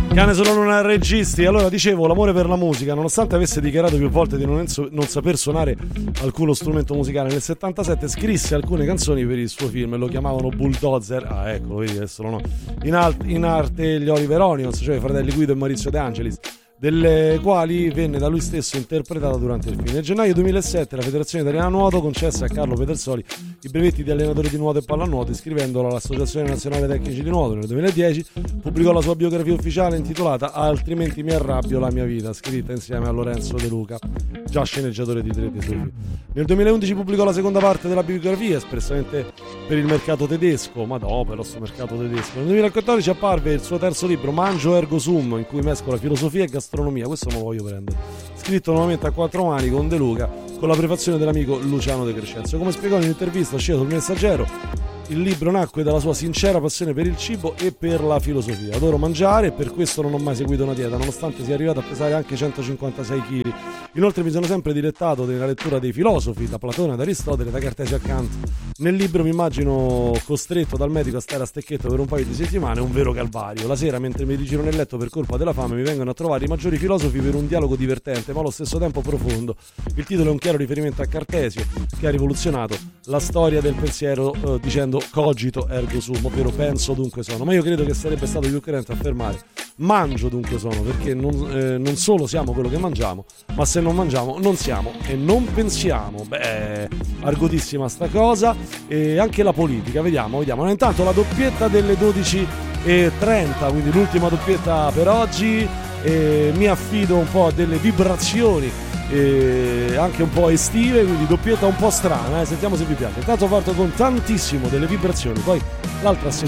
Cane solo non ha registi. Allora, dicevo, l'amore per la musica, nonostante avesse dichiarato più volte di non saper suonare alcuno strumento musicale, nel 77 scrisse alcune canzoni per il suo film e lo chiamavano Bulldozer. Ah, ecco, vedi, adesso non ho. In arte gli Oliver Onions, cioè i fratelli Guido e Maurizio De Angelis, delle quali venne da lui stesso interpretata durante il film. Nel gennaio 2007 la Federazione Italiana Nuoto concesse a Carlo Pedersoli i brevetti di allenatore di nuoto e pallanuoto, iscrivendolo all'Associazione Nazionale Tecnici di Nuoto. Nel 2010 pubblicò la sua biografia ufficiale intitolata Altrimenti mi arrabbio la mia vita, scritta insieme a Lorenzo De Luca, già sceneggiatore di 3 dei suoi film. Nel 2011 pubblicò la seconda parte della biografia, espressamente per il mercato tedesco, ma no, però sto mercato tedesco. Nel 2014 apparve il suo terzo libro, Mangio Ergo Sum, in cui mescola filosofia e gastronomia. Questo me lo voglio prendere. Scritto nuovamente a 4 mani con De Luca, con la prefazione dell'amico Luciano De Crescenzo. Come spiegò in un'intervista uscita sul Messaggero, il libro nacque dalla sua sincera passione per il cibo e per la filosofia. Adoro mangiare e per questo non ho mai seguito una dieta, nonostante sia arrivato a pesare anche 156 kg. Inoltre mi sono sempre dilettato nella lettura dei filosofi, da Platone ad Aristotele, da Cartesio a Kant. Nel libro mi immagino costretto dal medico a stare a stecchetto per un paio di settimane, un vero calvario. La sera, mentre mi rigiro nel letto per colpa della fame, mi vengono a trovare i maggiori filosofi per un dialogo divertente, ma allo stesso tempo profondo. Il titolo è un chiaro riferimento a Cartesio, che ha rivoluzionato la storia del pensiero dicendo cogito ergo sum, ovvero penso dunque sono. Ma io credo che sarebbe stato più coerente affermare mangio dunque sono, perché non solo siamo quello che mangiamo, ma se non mangiamo non siamo e non pensiamo. Beh, argotissima sta cosa. E anche la politica, vediamo. Intanto la doppietta delle 12:30, quindi l'ultima doppietta per oggi, mi affido un po' a delle vibrazioni anche un po' estive, quindi doppietta un po' strana, sentiamo se vi piace. Intanto parto con tantissimo delle vibrazioni, poi l'altra a seguire.